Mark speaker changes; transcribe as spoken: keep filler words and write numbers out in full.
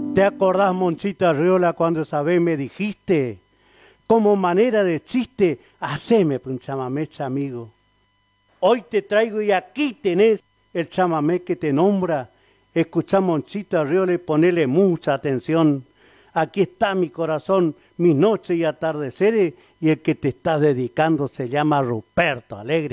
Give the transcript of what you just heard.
Speaker 1: ¿Te acordás, Monchito Arriola, cuando esa vez me dijiste, como manera de chiste, haceme un chamamecha, amigo? Hoy te traigo y aquí tenés el chamamé que te nombra. Escuchá, Monchito Arriola, y ponele mucha atención. Aquí está mi corazón, mis noches y atardeceres, y el que te está dedicando se llama Ruperto Alegre.